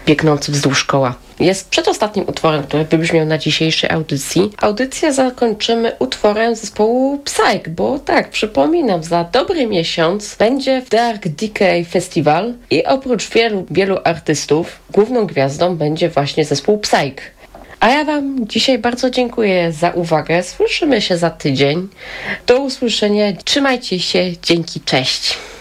biegnący wzdłuż koła. Jest przedostatnim utworem, który wybrzmiał na dzisiejszej audycji. Audycję zakończymy utworem zespołu Psyche, bo tak, przypominam, za dobry miesiąc będzie w Dark Decay Festival i oprócz wielu artystów główną gwiazdą będzie właśnie zespół Psyche. A ja Wam dzisiaj bardzo dziękuję za uwagę. Słyszymy się za tydzień. Do usłyszenia. Trzymajcie się. Dzięki. Cześć.